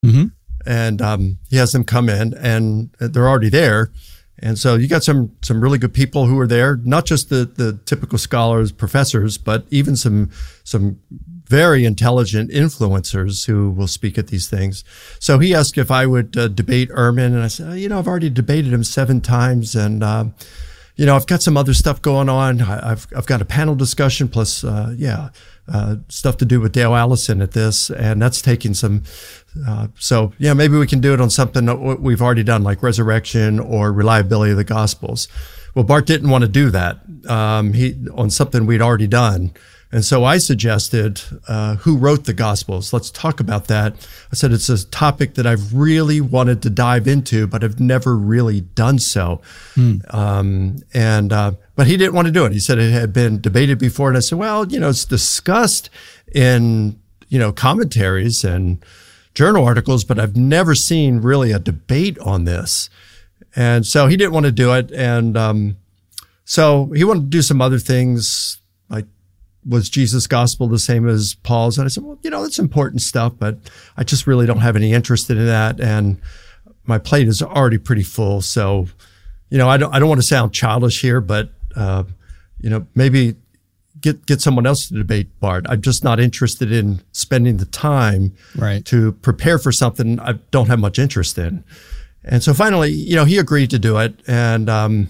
Mm-hmm. And he has them come in, and they're already there. And so you got some really good people who are there, not just the typical scholars, professors, but even some very intelligent influencers who will speak at these things. So he asked if I would debate Ehrman, and I said, I've already debated him 7 times, and I've got some other stuff going on. I've got a panel discussion plus stuff to do with Dale Allison at this, and that's taking some. So maybe we can do it on something that we've already done, like resurrection or reliability of the Gospels. Well, Bart didn't want to do that. On something we'd already done. And so I suggested, who wrote the Gospels? Let's talk about that. I said, it's a topic that I've really wanted to dive into, but I've never really done so. But he didn't want to do it. He said it had been debated before. And I said, well, it's discussed in, commentaries and journal articles, but I've never seen really a debate on this. And so he didn't want to do it. And so he wanted to do some other things, like, was Jesus' gospel the same as Paul's? And I said, well, that's important stuff, but I just really don't have any interest in that. And my plate is already pretty full. So, I don't want to sound childish here, but, maybe get someone else to debate Bart. I'm just not interested in spending the time to prepare for something I don't have much interest in. And so finally, he agreed to do it. And,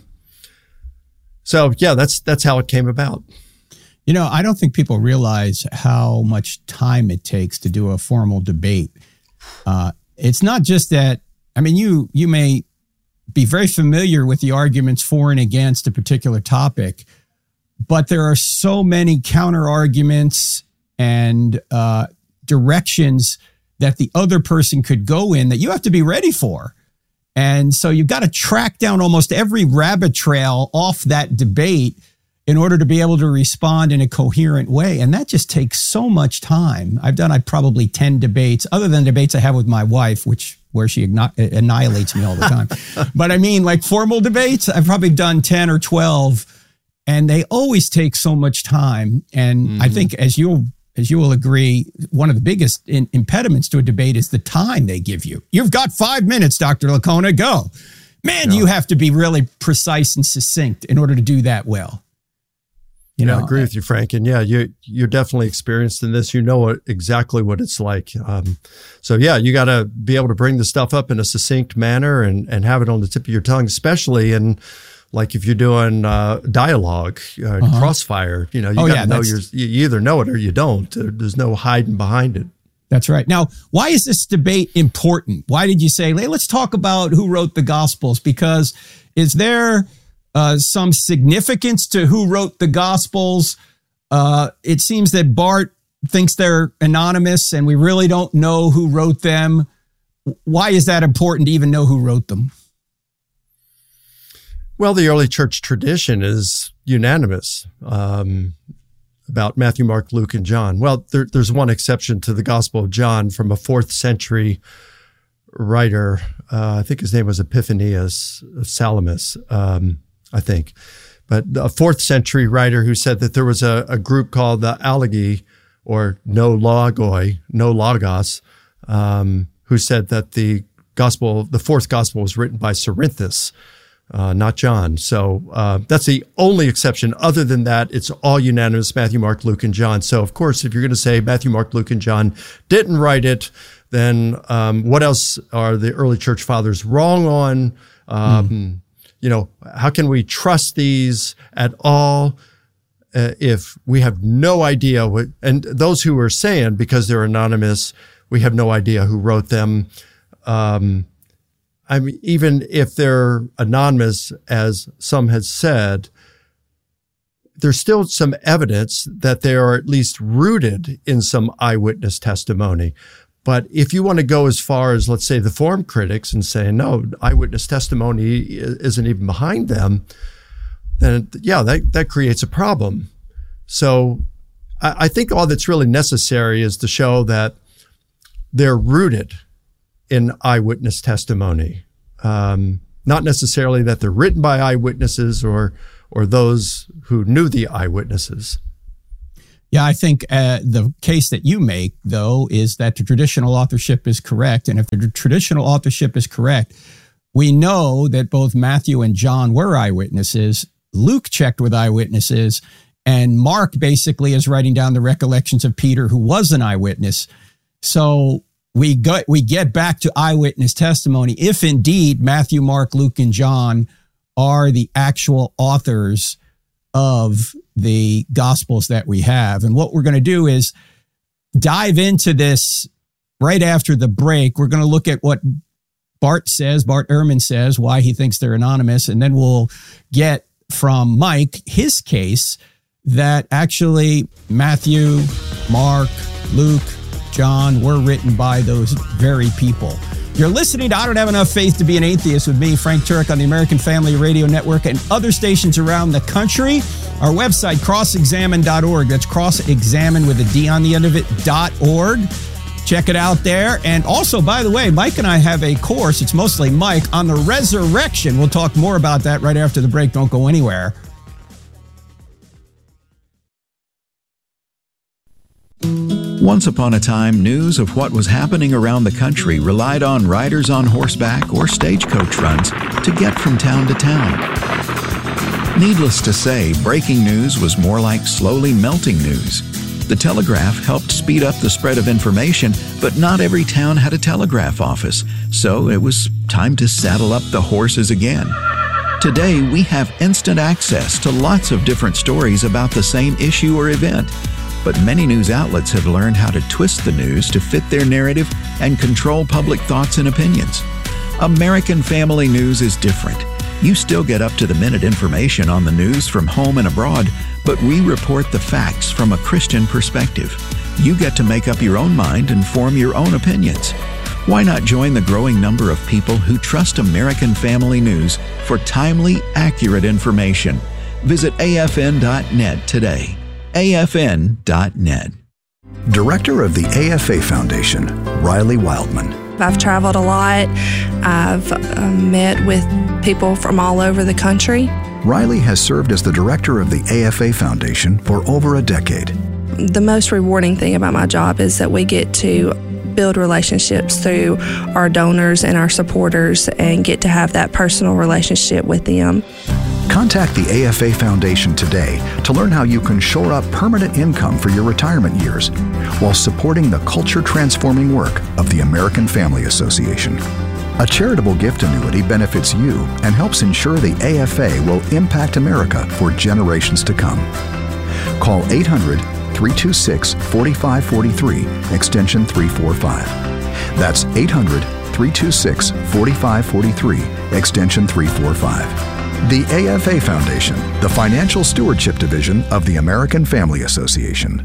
that's how it came about. I don't think people realize how much time it takes to do a formal debate. It's not just that, you may be very familiar with the arguments for and against a particular topic, but there are so many counter arguments and directions that the other person could go in that you have to be ready for. And so you've got to track down almost every rabbit trail off that debate in order to be able to respond in a coherent way. And that just takes so much time. I've done probably 10 debates, other than debates I have with my wife, where she annihilates me all the time. But like formal debates, I've probably done 10 or 12, and they always take so much time. And I think, as you will agree, one of the biggest impediments to a debate is the time they give you. You've got 5 minutes, Dr. Licona, go. Man, you have to be really precise and succinct in order to do that well. I agree with you, Frank. And you're definitely experienced in this. You know exactly what it's like. You got to be able to bring the stuff up in a succinct manner and have it on the tip of your tongue, especially in, like, if you're doing dialogue, crossfire. You got to know you either know it or you don't. There's no hiding behind it. That's right. Now, why is this debate important? Why did you say, hey, let's talk about who wrote the Gospels? Because is there some significance to who wrote the Gospels? It seems that Bart thinks they're anonymous and we really don't know who wrote them. Why is that important to even know who wrote them? Well, the early church tradition is unanimous about Matthew, Mark, Luke, and John. Well, there's one exception to the Gospel of John from a 4th century writer. I think his name was Epiphanius of Salamis. I think, but a 4th century writer who said that there was a group called the Alagi, or no Logos, who said that the 4th gospel was written by Cerinthus, not John. So that's the only exception. Other than that, it's all unanimous: Matthew, Mark, Luke, and John. So of course, if you're going to say Matthew, Mark, Luke, and John didn't write it, then what else are the early church fathers wrong on? How can we trust these at all if we have no idea what, and those who are saying, because they're anonymous, we have no idea who wrote them. Even if they're anonymous, as some had said, there's still some evidence that they are at least rooted in some eyewitness testimony. But if you want to go as far as, let's say, the form critics and say, no, eyewitness testimony isn't even behind them, then that creates a problem. So I think all that's really necessary is to show that they're rooted in eyewitness testimony. Not necessarily that they're written by eyewitnesses or those who knew the eyewitnesses. Yeah, I think the case that you make, though, is that the traditional authorship is correct. And if the traditional authorship is correct, we know that both Matthew and John were eyewitnesses. Luke checked with eyewitnesses, and Mark basically is writing down the recollections of Peter, who was an eyewitness. So we get back to eyewitness testimony if indeed Matthew, Mark, Luke, and John are the actual authors of the Gospels that we have. And what we're going to do is dive into this right after the break. We're going to look at what Bart Ehrman says, why he thinks they're anonymous, and then we'll get from Mike his case that actually Matthew, Mark, Luke, John were written by those very people. You're listening to I Don't Have Enough Faith to Be an Atheist with me, Frank Turek, on the American Family Radio Network and other stations around the country. Our website, crossexamine.org. That's crossexamine with a D on the end of it, .org. Check it out there. And also, by the way, Mike and I have a course, it's mostly Mike, on the resurrection. We'll talk more about that right after the break. Don't go anywhere. Once upon a time, news of what was happening around the country relied on riders on horseback or stagecoach runs to get from town to town. Needless to say, breaking news was more like slowly melting news. The telegraph helped speed up the spread of information, but not every town had a telegraph office, so it was time to saddle up the horses again. Today, we have instant access to lots of different stories about the same issue or event. But many news outlets have learned how to twist the news to fit their narrative and control public thoughts and opinions. American Family News is different. You still get up-to-the-minute information on the news from home and abroad, but we report the facts from a Christian perspective. You get to make up your own mind and form your own opinions. Why not join the growing number of people who trust American Family News for timely, accurate information? Visit afn.net today. afn.net. Director of the AFA Foundation, Riley Wildman. I've traveled a lot. I've met with people from all over the country. Riley has served as the director of the AFA Foundation for over a decade. The most rewarding thing about my job is that we get to build relationships through our donors and our supporters and get to have that personal relationship with them. Contact the AFA Foundation today to learn how you can shore up permanent income for your retirement years while supporting the culture-transforming work of the American Family Association. A charitable gift annuity benefits you and helps ensure the AFA will impact America for generations to come. Call 800-326-4543, extension 345. That's 800-326-4543, extension 345. The AFA Foundation, the Financial Stewardship Division of the American Family Association.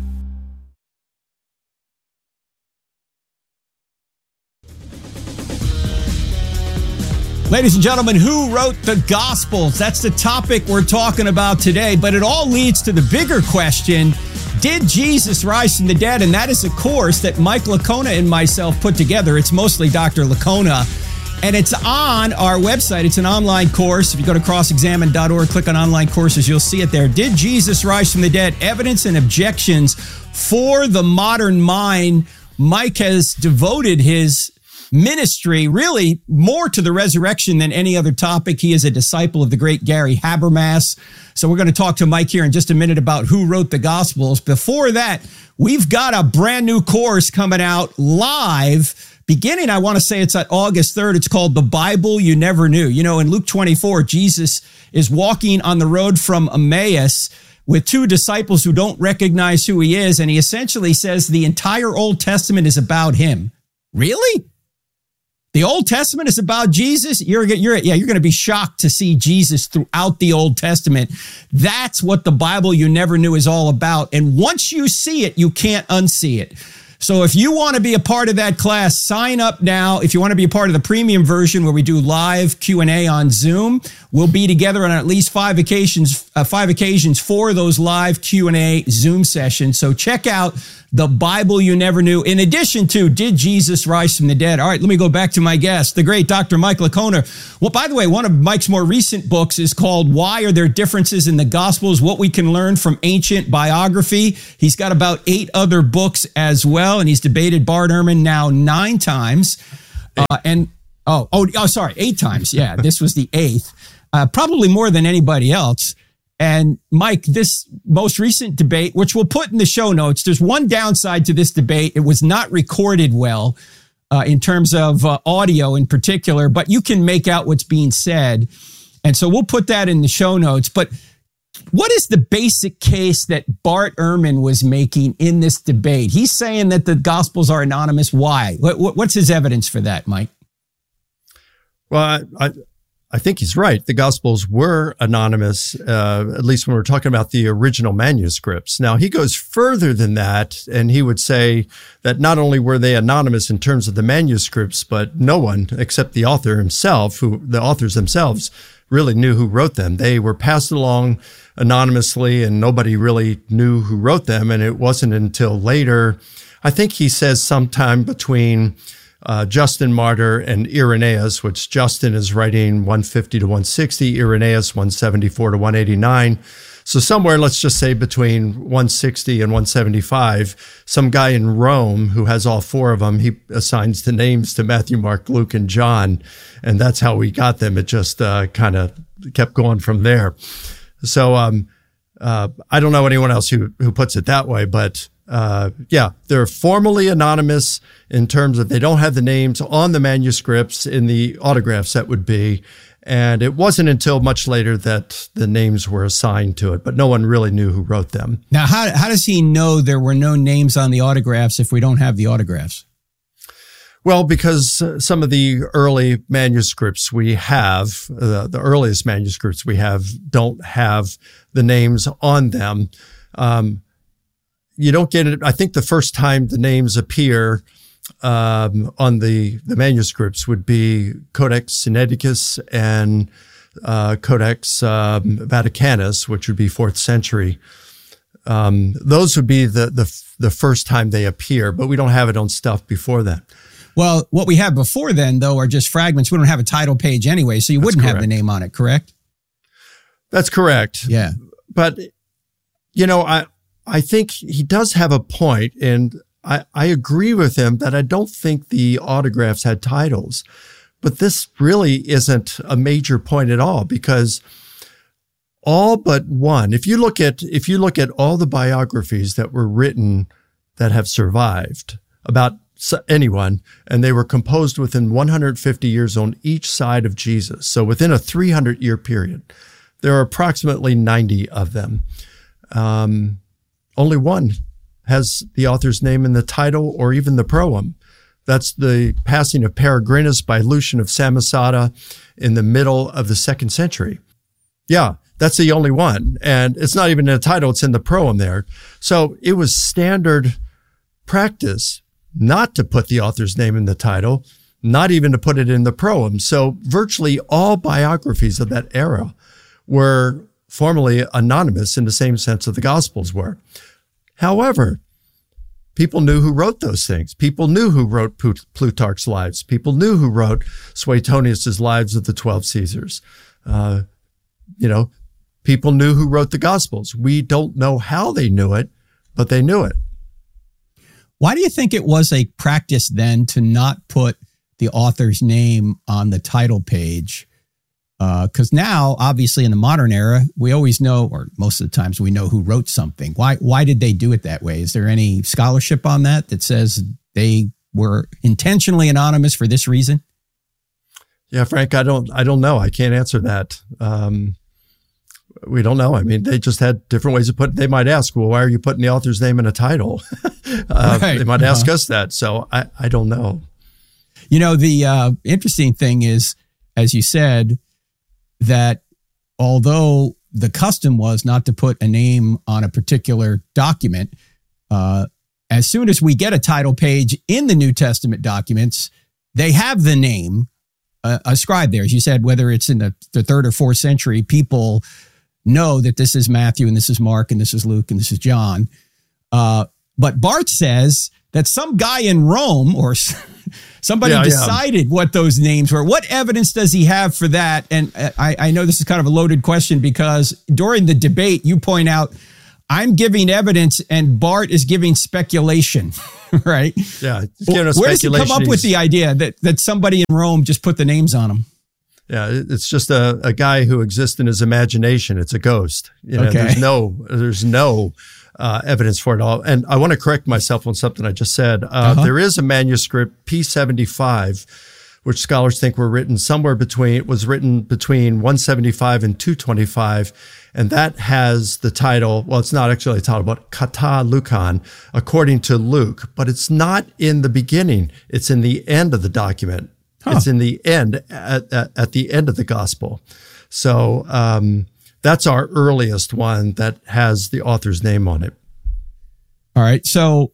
Ladies and gentlemen, who wrote the Gospels? That's the topic we're talking about today, but it all leads to the bigger question: did Jesus rise from the dead? And that is a course that Mike Licona and myself put together. It's mostly Dr. Licona. And it's on our website. It's an online course. If you go to crossexamine.org, click on online courses, you'll see it there. Did Jesus rise from the dead? Evidence and objections for the modern mind. Mike has devoted his ministry really more to the resurrection than any other topic. He is a disciple of the great Gary Habermas. So we're going to talk to Mike here in just a minute about who wrote the Gospels. Before that, we've got a brand new course coming out live. Beginning, I want to say it's at August 3rd. It's called The Bible You Never Knew. You know, in Luke 24, Jesus is walking on the road from Emmaus with two disciples who don't recognize who he is. And he essentially says the entire Old Testament is about him. Really? The Old Testament is about Jesus? You're going to be shocked to see Jesus throughout the Old Testament. That's what The Bible You Never Knew is all about. And once you see it, you can't unsee it. So if you want to be a part of that class, sign up now. If you want to be a part of the premium version where we do live Q&A on Zoom, we'll be together on at least five occasions for those live Q&A Zoom sessions. So check out The Bible You Never Knew, in addition to Did Jesus Rise from the Dead? All right, let me go back to my guest, the great Dr. Mike Licona. Well, by the way, one of Mike's more recent books is called Why Are There Differences in the Gospels? What We Can Learn from Ancient Biography. He's got about 8 other books as well, and he's debated Bart Ehrman now 9 times. 8 times. Yeah, this was the 8th. Probably more than anybody else. And Mike, this most recent debate, which we'll put in the show notes, there's one downside to this debate. It was not recorded well in terms of audio in particular, but you can make out what's being said. And so we'll put that in the show notes. But what is the basic case that Bart Ehrman was making in this debate? He's saying that the Gospels are anonymous. Why? What's his evidence for that, Mike? Well, I think he's right. The Gospels were anonymous, at least when we're talking about the original manuscripts. Now, he goes further than that, and he would say that not only were they anonymous in terms of the manuscripts, but no one except the authors themselves really knew who wrote them. They were passed along anonymously, and nobody really knew who wrote them. And it wasn't until later, I think he says sometime between Justin Martyr and Irenaeus, which Justin is writing 150 to 160, Irenaeus 174 to 189. So somewhere, let's just say between 160 and 175, some guy in Rome who has all 4 of them, he assigns the names to Matthew, Mark, Luke, and John. And that's how we got them. It just kind of kept going from there. So I don't know anyone else who puts it that way, but they're formally anonymous in terms of they don't have the names on the manuscripts in the autographs that would be. And it wasn't until much later that the names were assigned to it, but no one really knew who wrote them. Now, how does he know there were no names on the autographs if we don't have the autographs? Well, because some of the early manuscripts we have, the earliest manuscripts we have, don't have the names on them. You don't get it. I think the first time the names appear on the manuscripts would be Codex Sinaiticus and Codex Vaticanus, which would be 4th century. Those would be the first time they appear, but we don't have it on stuff before that. Well, what we have before then, though, are just fragments. We don't have a title page anyway, so you wouldn't have the name on it, correct? That's correct. Yeah. But, I think he does have a point, and I agree with him that I don't think the autographs had titles. But this really isn't a major point at all, because all but one, if you look at all the biographies that were written that have survived about anyone, and they were composed within 150 years on each side of Jesus. So within a 300-year period, there are approximately 90 of them. Only one has the author's name in the title or even the proem. That's the passing of Peregrinus by Lucian of Samosata in the middle of the 2nd century. Yeah, that's the only one. And it's not even in the title, it's in the proem there. So it was standard practice not to put the author's name in the title, not even to put it in the proem. So virtually all biographies of that era were formally anonymous in the same sense that the Gospels were. However, people knew who wrote those things. People knew who wrote Plutarch's Lives. People knew who wrote Suetonius's Lives of the 12 Caesars. People knew who wrote the Gospels. We don't know how they knew it, but they knew it. Why do you think it was a practice then to not put the author's name on the title page? Because now, obviously, in the modern era, we always know, or most of the times we know who wrote something. Why did they do it that way? Is there any scholarship on that says they were intentionally anonymous for this reason? Yeah, Frank, I don't know. I can't answer that. We don't know. I mean, they just had different ways of putting. They might ask, well, why are you putting the author's name in a title? Right. They might ask us that. So I don't know. The interesting thing is, as you said, that although the custom was not to put a name on a particular document, as soon as we get a title page in the New Testament documents, they have the name ascribed there. As you said, whether it's in the 3rd or 4th century, people know that this is Matthew and this is Mark and this is Luke and this is John. But Barth says that some guy in Rome or somebody decided what those names were. What evidence does he have for that? And I know this is kind of a loaded question because during the debate, you point out, I'm giving evidence and Bart is giving speculation, right? Yeah. Where does he come up with the idea that somebody in Rome just put the names on them? Yeah, it's just a guy who exists in his imagination. It's a ghost. Okay. There's no evidence for it all. And I want to correct myself on something I just said. There is a manuscript, P75, which scholars think was written between 175 and 225. And that has the title, well, it's not actually a title, but Kata Lukan, according to Luke. But it's not in the beginning. It's in the end of the document. It's in the end, at the end of the gospel. So that's our earliest one that has the author's name on it. All right. So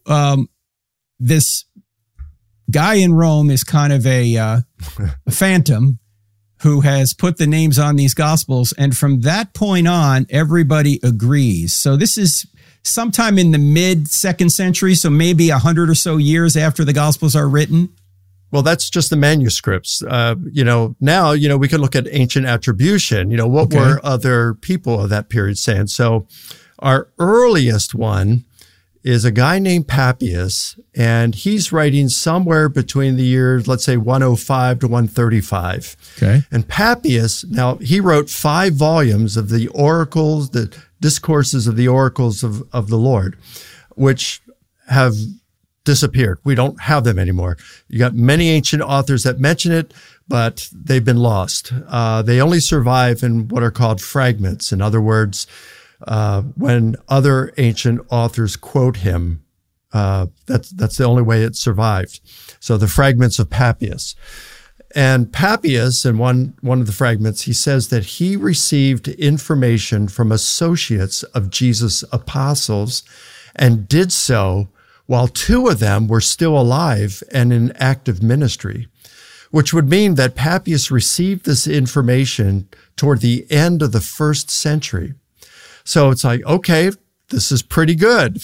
this guy in Rome is kind of a phantom who has put the names on these gospels. And from that point on, everybody agrees. So this is sometime in the mid-2nd century, so maybe 100 or so years after the gospels are written. Well, that's just the manuscripts. Now, we could look at ancient attribution. What were other people of that period saying? So our earliest one is a guy named Papias, and he's writing somewhere between the years, let's say 105 to 135. Okay. And Papias, now he wrote 5 volumes of the oracles, the discourses of the oracles of the Lord, which have disappeared. We don't have them anymore. You got many ancient authors that mention it, but they've been lost. They only survive in what are called fragments. In other words, when other ancient authors quote him, that's the only way it survived. So the fragments of Papias. And Papias, in one of the fragments, he says that he received information from associates of Jesus' apostles and did so while 2 of them were still alive and in active ministry, which would mean that Papias received this information toward the end of the 1st century. So it's like, okay, this is pretty good.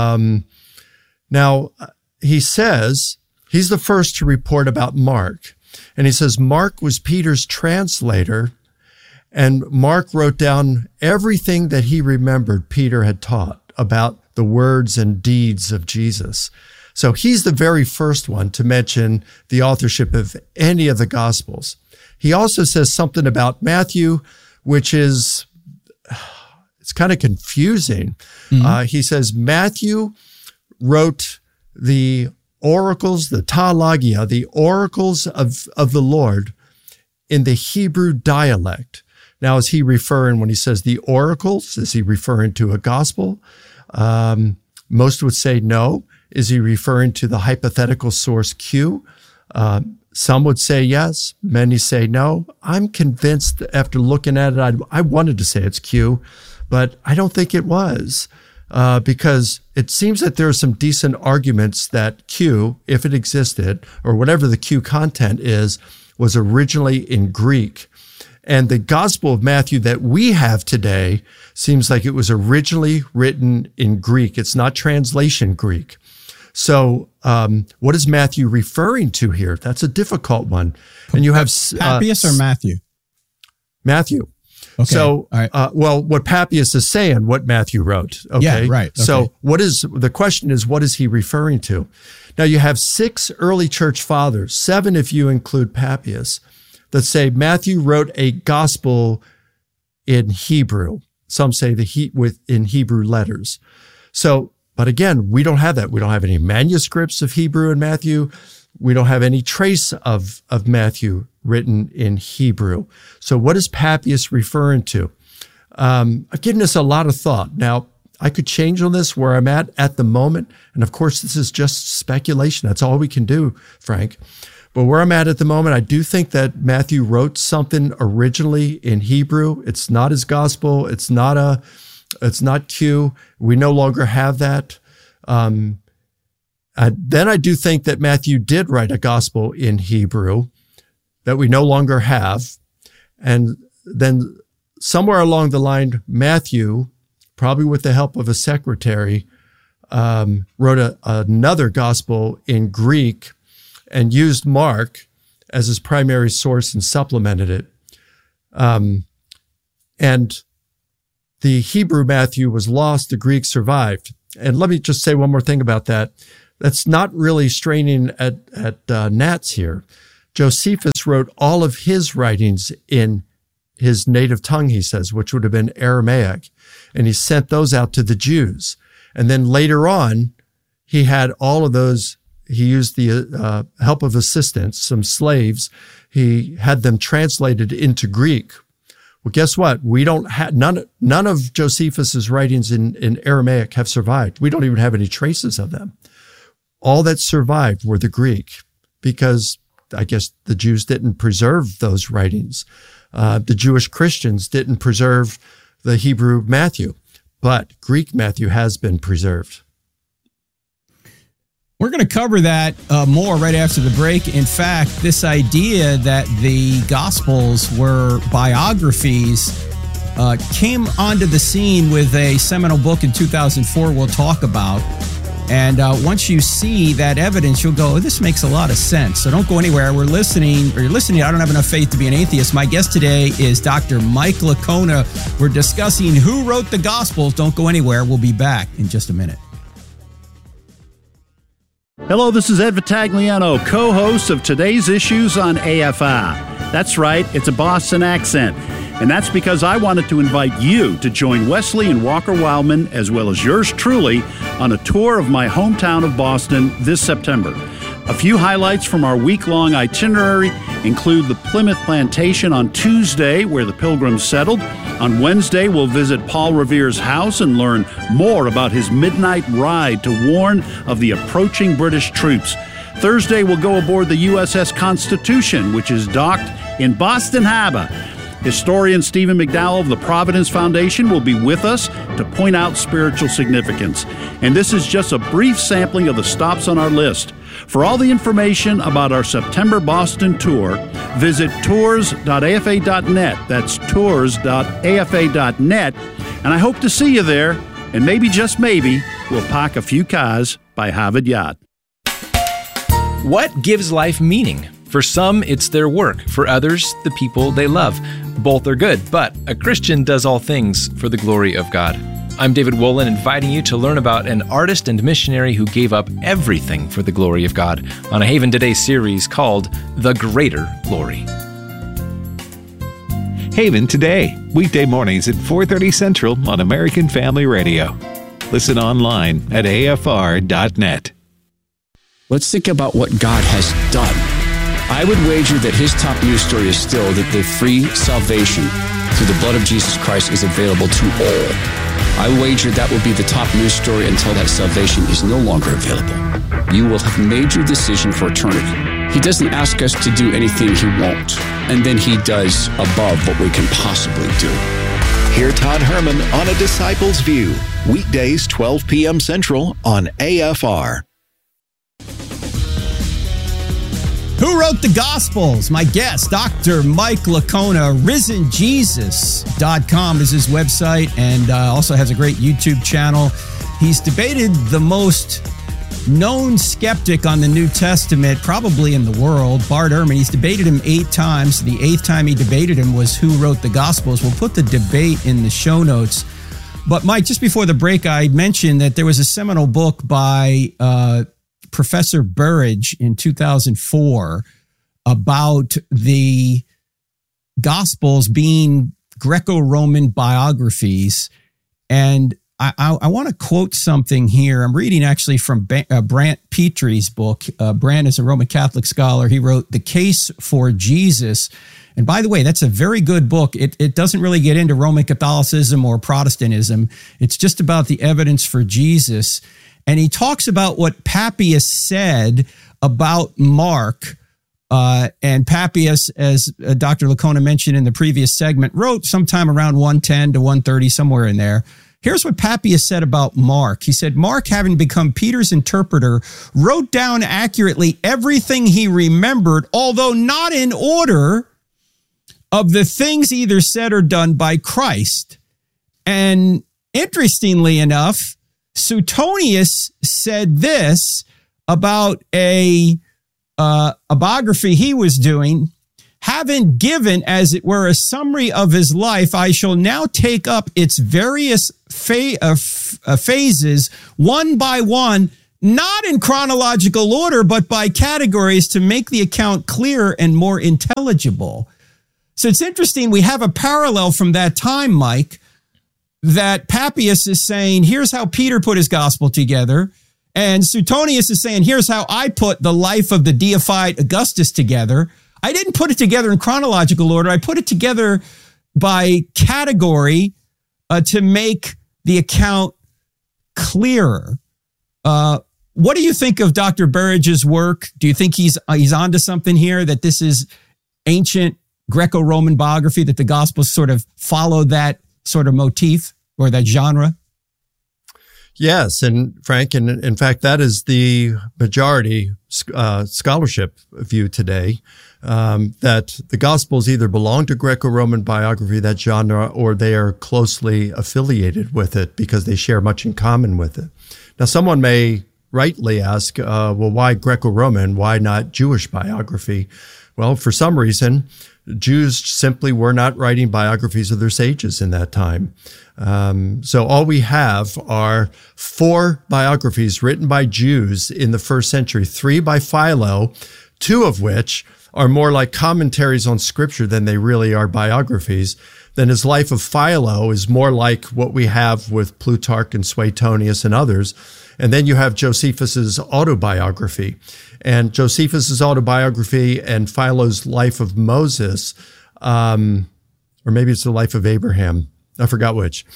Now, he says he's the first to report about Mark. And he says Mark was Peter's translator, and Mark wrote down everything that he remembered Peter had taught about the words and deeds of Jesus. So he's the very first one to mention the authorship of any of the Gospels. He also says something about Matthew, which is, it's kind of confusing. Mm-hmm. He says Matthew wrote the oracles, the Talagia, the oracles of the Lord in the Hebrew dialect. Now, is he referring, when he says the oracles, is he referring to a gospel? Most would say no. Is he referring to the hypothetical source Q? Some would say yes. Many say no. I'm convinced after looking at it, I wanted to say it's Q, but I don't think it was, because it seems that there are some decent arguments that Q, if it existed, or whatever the Q content is, was originally in Greek. And the Gospel of Matthew that we have today seems like it was originally written in Greek. It's not translation Greek. So what is Matthew referring to here? That's a difficult one. And you have Papias or Matthew? Matthew. Okay. So, right. What Papias is saying, what Matthew wrote. Okay. Yeah, right. Okay. So the question is, what is he referring to? Now you have 6 early church fathers, 7 if you include Papias, that say Matthew wrote a gospel in Hebrew. Some say in Hebrew letters. So, but again, we don't have that. We don't have any manuscripts of Hebrew in Matthew. We don't have any trace of Matthew written in Hebrew. So what is Papias referring to? I've given this a lot of thought. Now, I could change on this where I'm at the moment. And of course, this is just speculation. That's all we can do, Frank. But where I'm at the moment, I do think that Matthew wrote something originally in Hebrew. It's not his gospel. It's not Q. We no longer have that. Then I do think that Matthew did write a gospel in Hebrew that we no longer have. And then somewhere along the line, Matthew, probably with the help of a secretary, wrote another gospel in Greek and used Mark as his primary source and supplemented it. And the Hebrew Matthew was lost, the Greek survived. And let me just say one more thing about that. That's not really straining at gnats here. Josephus wrote all of his writings in his native tongue, he says, which would have been Aramaic. And he sent those out to the Jews. And then later on, he had all of those. He used the help of assistants, some slaves. He had them translated into Greek. Well, guess what? We don't have none of Josephus's writings in Aramaic have survived. We don't even have any traces of them. All that survived were the Greek, because I guess the Jews didn't preserve those writings. The Jewish Christians didn't preserve the Hebrew Matthew, but Greek Matthew has been preserved. We're going to cover that more right after the break. In fact, this idea that the Gospels were biographies came onto the scene with a seminal book in 2004 we'll talk about. And once you see that evidence, you'll go, oh, this makes a lot of sense. So don't go anywhere. You're listening. I don't have enough faith to be an atheist. My guest today is Dr. Mike Licona. We're discussing who wrote the Gospels. Don't go anywhere. We'll be back in just a minute. Hello, this is Ed Vitagliano, co-host of today's issues on AFI. That's right, it's a Boston accent. And that's because I wanted to invite you to join Wesley and Walker Wildman, as well as yours truly, on a tour of my hometown of Boston this September. A few highlights from our week-long itinerary include the Plymouth Plantation on Tuesday, where the Pilgrims settled. On Wednesday, we'll visit Paul Revere's house and learn more about his midnight ride to warn of the approaching British troops. Thursday, we'll go aboard the USS Constitution, which is docked in Boston Harbor. Historian Stephen McDowell of the Providence Foundation will be with us to point out spiritual significance. And this is just a brief sampling of the stops on our list. For all the information about our September Boston tour, visit tours.afa.net. That's tours.afa.net. And I hope to see you there. And maybe, just maybe, we'll park a few cars by Harvard Yard. What gives life meaning? For some, it's their work. For others, the people they love. Both are good, but a Christian does all things for the glory of God. I'm David Wolin, inviting you to learn about an artist and missionary who gave up everything for the glory of God on a Haven Today series called The Greater Glory. Haven Today, weekday mornings at 4:30 Central on American Family Radio. Listen online at afr.net. Let's think about what God has done. I would wager that his top news story is still that the free salvation through the blood of Jesus Christ is available to all. I wager that will be the top news story until that salvation is no longer available. You will have made your decision for eternity. He doesn't ask us to do anything he won't, and then he does above what we can possibly do. Hear Todd Herman on A Disciple's View, weekdays 12 p.m. Central on AFR. Who wrote the Gospels? My guest, Dr. Mike Licona. RisenJesus.com is his website, and also has a great YouTube channel. He's debated the most known skeptic on the New Testament, probably in the world, Bart Ehrman. He's debated him 8 times. The 8th time he debated him was who wrote the Gospels. We'll put the debate in the show notes. But Mike, just before the break, I mentioned that there was a seminal book by Professor Burridge in 2004 about the Gospels being Greco-Roman biographies. And I want to quote something here. I'm reading actually from Brant Petry's book. Brant is a Roman Catholic scholar. He wrote The Case for Jesus. And by the way, that's a very good book. It doesn't really get into Roman Catholicism or Protestantism. It's just about the evidence for Jesus. And he talks about what Papias said about Mark. And Papias, as Dr. Licona mentioned in the previous segment, wrote sometime around 110 to 130, somewhere in there. Here's what Papias said about Mark. He said, Mark, having become Peter's interpreter, wrote down accurately everything he remembered, although not in order, of the things either said or done by Christ. And interestingly enough, Suetonius said this about a biography he was doing. Having given, as it were, a summary of his life, I shall now take up its various phases one by one, not in chronological order, but by categories to make the account clearer and more intelligible. So it's interesting. We have a parallel from that time, Mike, that Papias is saying, here's how Peter put his gospel together. And Suetonius is saying, here's how I put the life of the deified Augustus together. I didn't put it together in chronological order. I put it together by category to make the account clearer. What do you think of Dr. Burridge's work? Do you think he's onto something here, that this is ancient Greco-Roman biography, that the Gospels sort of follow that sort of motif or that genre? Yes, and Frank, and in fact, that is the majority scholarship view today, that the Gospels either belong to Greco-Roman biography, that genre, or they are closely affiliated with it because they share much in common with it. Now, someone may rightly ask, well, why Greco-Roman? Why not Jewish biography? Well, for some reason, Jews simply were not writing biographies of their sages in that time. So all we have are 4 biographies written by Jews in the first century, 3 by Philo, 2 of which are more like commentaries on scripture than they really are biographies. Then his life of Philo is more like what we have with Plutarch and Suetonius and others. And then you have Josephus's autobiography. And Josephus's autobiography and Philo's life of Moses, or maybe it's the life of Abraham, I forgot which,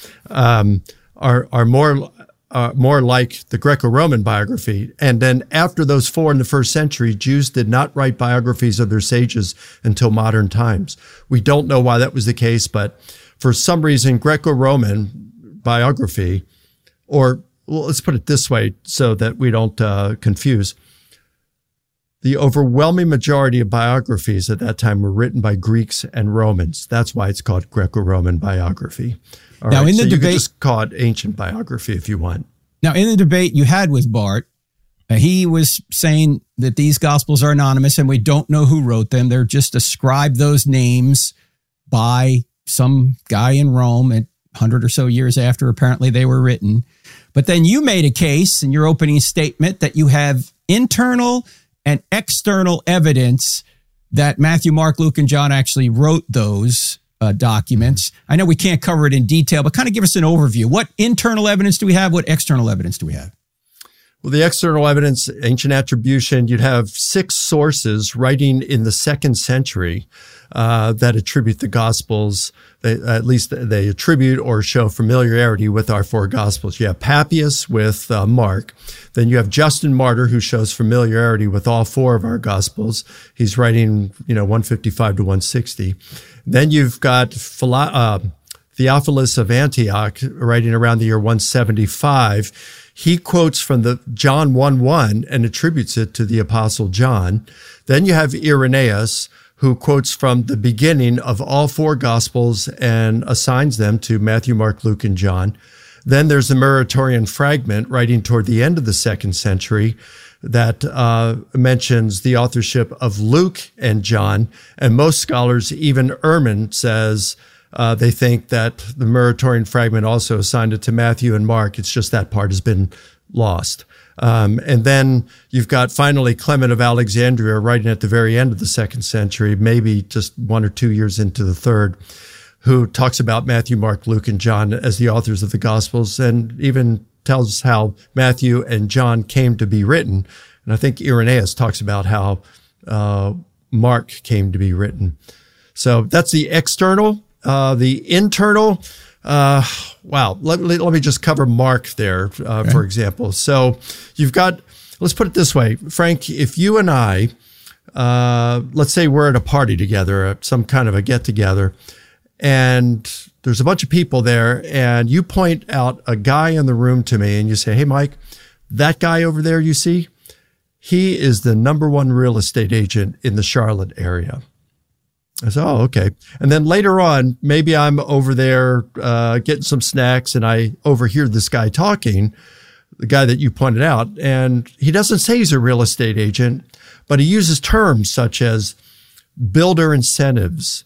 are more like the Greco-Roman biography. And then after those 4 in the first century, Jews did not write biographies of their sages until modern times. We don't know why that was the case, but for some reason, Greco-Roman biography, or well, let's put it this way so that we don't confuse. The overwhelming majority of biographies at that time were written by Greeks and Romans. That's why it's called Greco-Roman biography. All now, right, in the so debate, you could just call it ancient biography if you want. Now, in the debate you had with Bart, he was saying that these Gospels are anonymous and we don't know who wrote them. They're just ascribed those names by some guy in Rome at 100 or so years after apparently they were written. But then you made a case in your opening statement that you have internal and external evidence that Matthew, Mark, Luke, and John actually wrote those documents. I know we can't cover it in detail, but kind of give us an overview. What internal evidence do we have? What external evidence do we have? Well, the external evidence, ancient attribution, you'd have 6 sources writing in the 2nd century that attribute the Gospels. At least they attribute or show familiarity with our 4 Gospels. You have Papias with Mark. Then you have Justin Martyr, who shows familiarity with all 4 of our Gospels. He's writing, 155 to 160. Then you've got Theophilus of Antioch writing around the year 175. He quotes from the John 1:1 and attributes it to the Apostle John. Then you have Irenaeus, who quotes from the beginning of all 4 Gospels and assigns them to Matthew, Mark, Luke, and John. Then there's the Muratorian fragment writing toward the end of the 2nd century that mentions the authorship of Luke and John. And most scholars, even Ehrman says, they think that the Muratorian fragment also assigned it to Matthew and Mark. It's just that part has been lost. And then you've got finally Clement of Alexandria writing at the very end of the 2nd century, maybe just 1 or 2 years into the 3rd, who talks about Matthew, Mark, Luke, and John as the authors of the Gospels, and even tells us how Matthew and John came to be written. And I think Irenaeus talks about how Mark came to be written. So that's the external. The internal, let me just cover Mark there, for example. So you've got, let's put it this way, Frank, if you and I, let's say we're at a party together, some kind of a get together, and there's a bunch of people there, and you point out a guy in the room to me, and you say, hey, Mike, that guy over there you see, he is the number one real estate agent in the Charlotte area. I said, oh, okay. And then later on, maybe I'm over there getting some snacks, and I overhear this guy talking, the guy that you pointed out, and he doesn't say he's a real estate agent, but he uses terms such as builder incentives,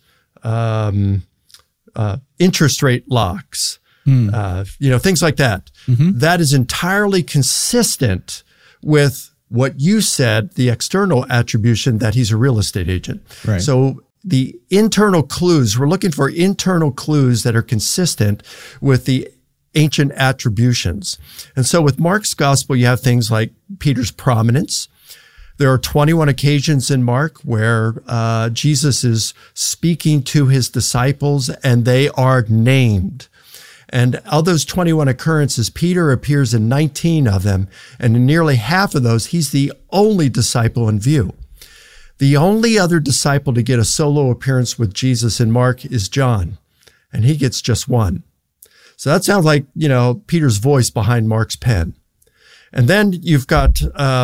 interest rate locks, things like that. Mm-hmm. That is entirely consistent with what you said, the external attribution that he's a real estate agent. Right. So the internal clues, we're looking for internal clues that are consistent with the ancient attributions. And so with Mark's gospel, you have things like Peter's prominence. There are 21 occasions in Mark where Jesus is speaking to his disciples and they are named. And of those 21 occurrences, Peter appears in 19 of them. And in nearly half of those, he's the only disciple in view. The only other disciple to get a solo appearance with Jesus in Mark is John, and he gets just one. So that sounds like, Peter's voice behind Mark's pen. And then you've got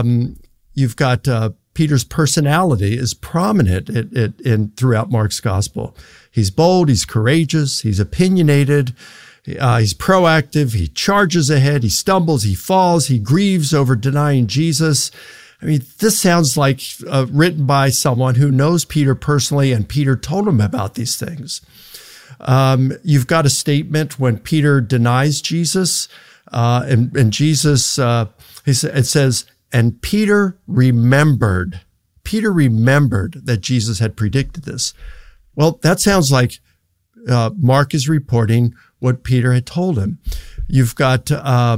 Peter's personality is prominent throughout Mark's gospel. He's bold, he's courageous, he's opinionated, he's proactive, he charges ahead, he stumbles, he falls, he grieves over denying Jesus. I mean, this sounds like written by someone who knows Peter personally, and Peter told him about these things. You've got a statement when Peter denies Jesus, and Jesus, it says, and Peter remembered that Jesus had predicted this. Well, that sounds like Mark is reporting what Peter had told him. You've got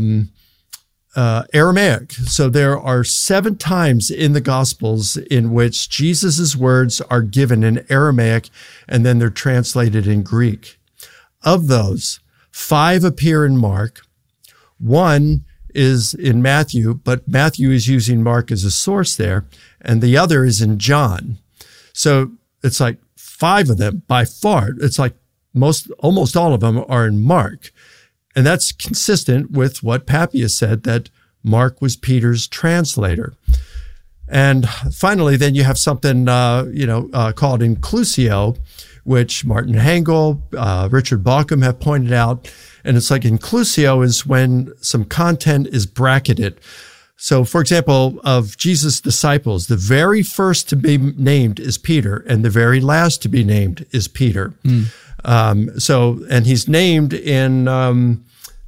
Aramaic. So there are 7 times in the Gospels in which Jesus's words are given in Aramaic and then they're translated in Greek. Of those, 5 appear in Mark. 1 is in Matthew, but Matthew is using Mark as a source there, and the other is in John. So it's like 5 of them by far. It's like almost all of them are in Mark. And that's consistent with what Papias said, that Mark was Peter's translator. And finally, then you have something, called inclusio, which Martin Hengel, Richard Bauckham have pointed out. And it's like inclusio is when some content is bracketed. So, for example, of Jesus' disciples, the very first to be named is Peter, and the very last to be named is Peter. And he's named in Mark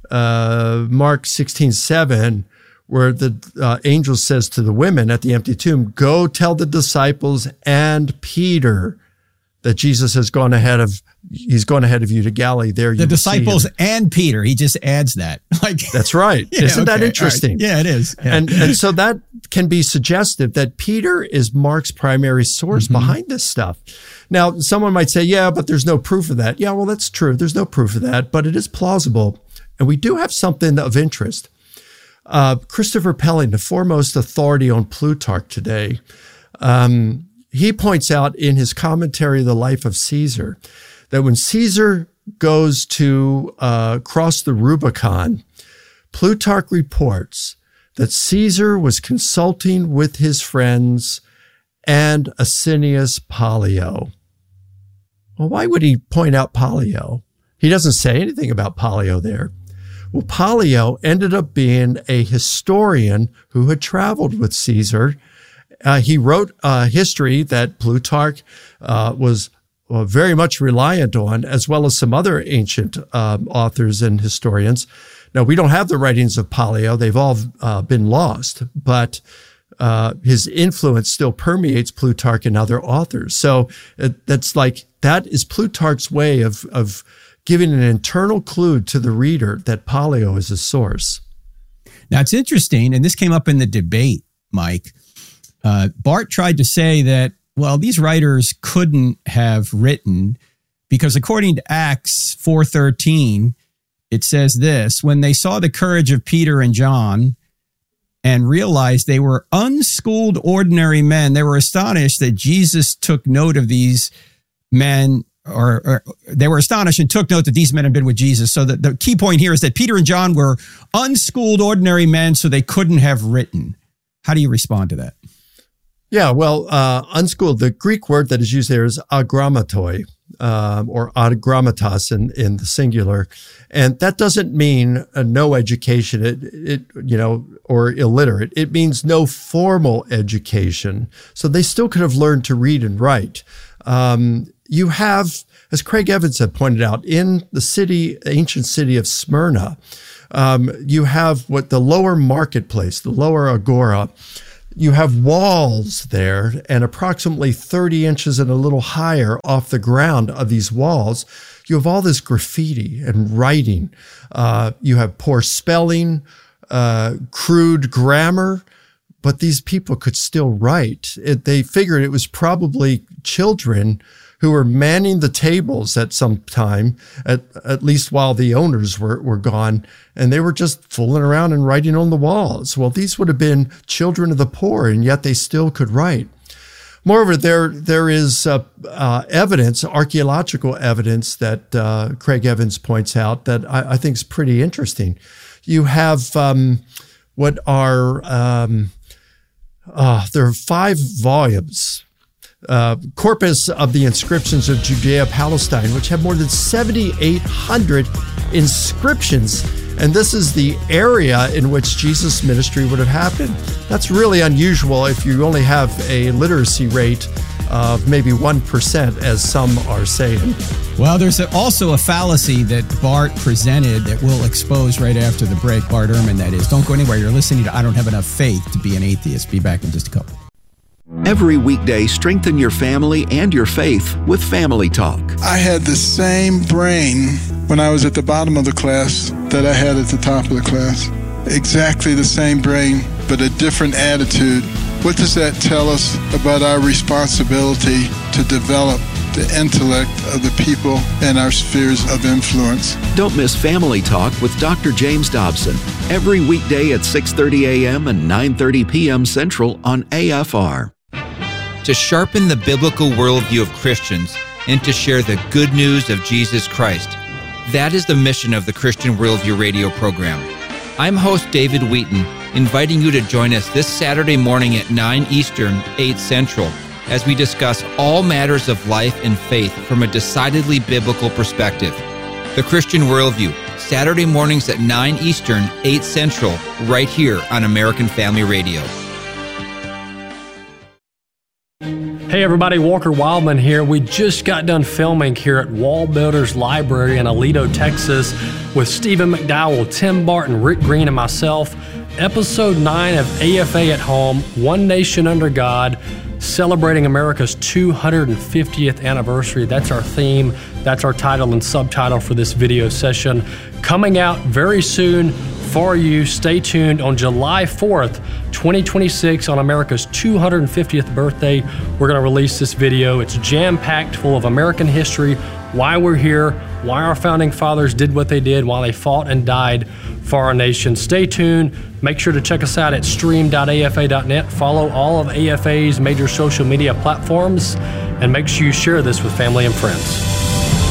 16:7, where the angel says to the women at the empty tomb, go tell the disciples and Peter that Jesus has gone ahead of you to Galilee. There, the disciples and Peter. He just adds that. That's right. Isn't that interesting? Right. Yeah, it is. Yeah. And so that can be suggestive that Peter is Mark's primary source behind this stuff. Now, someone might say, yeah, but there's no proof of that. Yeah, well, that's true. There's no proof of that, but it is plausible. And we do have something of interest. Christopher Pelling, the foremost authority on Plutarch today, he points out in his commentary of the life of Caesar that when Caesar goes to cross the Rubicon, Plutarch reports that Caesar was consulting with his friends and Asinius Pollio. Well, why would he point out Pollio? He doesn't say anything about Pollio there. Well, Pollio ended up being a historian who had traveled with Caesar. He wrote history that Plutarch was very much reliant on, as well as some other ancient authors and historians. Now, we don't have the writings of Pollio. They've all been lost, but his influence still permeates Plutarch and other authors. So that is Plutarch's way of giving an internal clue to the reader that Pollio is a source. Now, it's interesting, and this came up in the debate, Mike. Bart tried to say that, well, these writers couldn't have written because according to Acts 4:13, it says this, when they saw the courage of Peter and John and realized they were unschooled ordinary men, they were astonished that Jesus took note of these men or they were astonished and took note that these men had been with Jesus. So the key point here is that Peter and John were unschooled, ordinary men, so they couldn't have written. How do you respond to that? Yeah, well, unschooled, the Greek word that is used there is agrammatoi, or agrammatos in the singular. And that doesn't mean no education, or illiterate. It means no formal education. So they still could have learned to read and write. You have, as Craig Evans had pointed out, in the ancient city of Smyrna, you have what the lower marketplace, the lower agora. You have walls there, and approximately 30 inches and a little higher off the ground of these walls, you have all this graffiti and writing. You have poor spelling, crude grammar, but these people could still write. They figured it was probably children who were manning the tables at some time, at least while the owners were gone, and they were just fooling around and writing on the walls. Well, these would have been children of the poor, and yet they still could write. Moreover, there is evidence, archaeological evidence that Craig Evans points out that I think is pretty interesting. You have what are there are 5 volumes. Corpus of the inscriptions of Judea, Palestine, which have more than 7,800 inscriptions. And this is the area in which Jesus' ministry would have happened. That's really unusual if you only have a literacy rate of maybe 1%, as some are saying. Well, there's also a fallacy that Bart presented that we'll expose right after the break. Bart Ehrman, that is. Don't go anywhere. You're listening to I Don't Have Enough Faith to Be an Atheist. Be back in just a couple. Every weekday, strengthen your family and your faith with Family Talk. I had the same brain when I was at the bottom of the class that I had at the top of the class. Exactly the same brain, but a different attitude. What does that tell us about our responsibility to develop the intellect of the people in our spheres of influence? Don't miss Family Talk with Dr. James Dobson every weekday at 6:30 a.m. and 9:30 p.m. Central on AFR. To sharpen the biblical worldview of Christians and to share the good news of Jesus Christ. That is the mission of the Christian Worldview radio program. I'm host David Wheaton, inviting you to join us this Saturday morning at 9 Eastern, 8 Central, as we discuss all matters of life and faith from a decidedly biblical perspective. The Christian Worldview, Saturday mornings at 9 Eastern, 8 Central, right here on American Family Radio. Hey everybody, Walker Wildman here. We just got done filming here at Wall Builders Library in Aledo, Texas with Stephen McDowell, Tim Barton, Rick Green, and myself. Episode 9 of AFA at Home, One Nation Under God, celebrating America's 250th anniversary. That's our theme. That's our title and subtitle for this video session. Coming out very soon for you. Stay tuned on July 4th, 2026, on America's 250th birthday. We're going to release this video. It's jam-packed full of American history, why we're here, why our founding fathers did what they did, why they fought and died for our nation. Stay tuned. Make sure to check us out at stream.afa.net. Follow all of AFA's major social media platforms, and make sure you share this with family and friends.